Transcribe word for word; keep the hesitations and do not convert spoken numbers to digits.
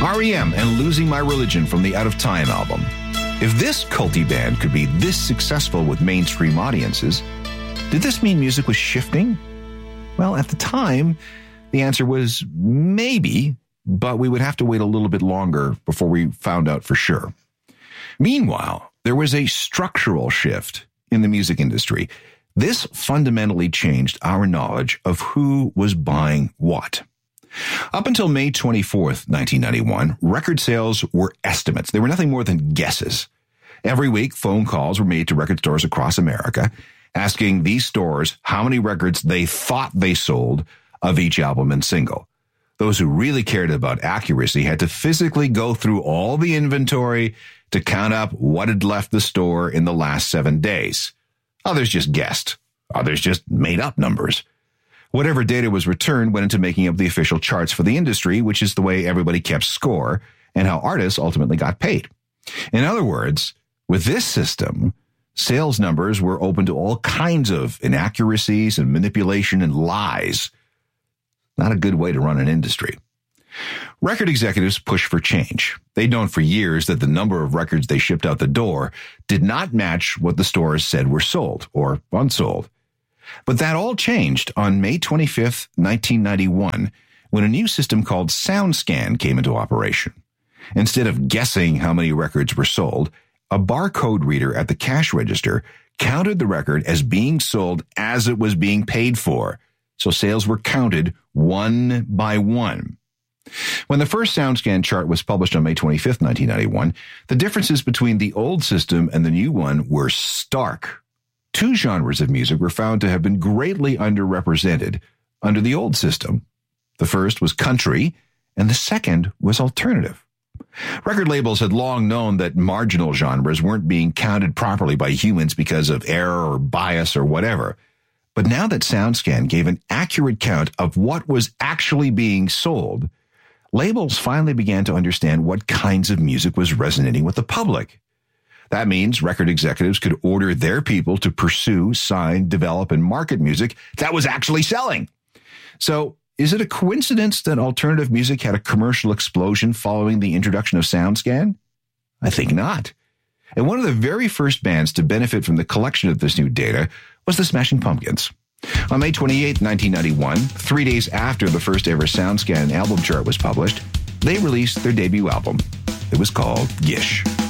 R E M and Losing My Religion from the Out of Time album. If this culty band could be this successful with mainstream audiences, did this mean music was shifting? Well, at the time, the answer was maybe, but we would have to wait a little bit longer before we found out for sure. Meanwhile, there was a structural shift in the music industry. This fundamentally changed our knowledge of who was buying what. Up until May twenty-fourth, nineteen ninety-one, record sales were estimates. They were nothing more than guesses. Every week, phone calls were made to record stores across America, asking these stores how many records they thought they sold of each album and single. Those who really cared about accuracy had to physically go through all the inventory to count up what had left the store in the last seven days. Others just guessed. Others just made up numbers. Whatever data was returned went into making up the official charts for the industry, which is the way everybody kept score and how artists ultimately got paid. In other words, with this system, sales numbers were open to all kinds of inaccuracies and manipulation and lies. Not a good way to run an industry. Record executives pushed for change. They'd known for years that the number of records they shipped out the door did not match what the stores said were sold or unsold. But that all changed on May twenty-fifth, nineteen ninety-one, when a new system called SoundScan came into operation. Instead of guessing how many records were sold, a barcode reader at the cash register counted the record as being sold as it was being paid for. So sales were counted one by one. When the first SoundScan chart was published on May twenty-fifth, nineteen ninety-one, the differences between the old system and the new one were stark. Two genres of music were found to have been greatly underrepresented under the old system. The first was country, and the second was alternative. Record labels had long known that marginal genres weren't being counted properly by humans because of error or bias or whatever. But now that SoundScan gave an accurate count of what was actually being sold, labels finally began to understand what kinds of music was resonating with the public. That means record executives could order their people to pursue, sign, develop, and market music that was actually selling. So, is it a coincidence that alternative music had a commercial explosion following the introduction of SoundScan? I think not. And one of the very first bands to benefit from the collection of this new data was the Smashing Pumpkins. On May twenty-eighth, nineteen ninety-one, three days after the first ever SoundScan album chart was published, they released their debut album. It was called Gish.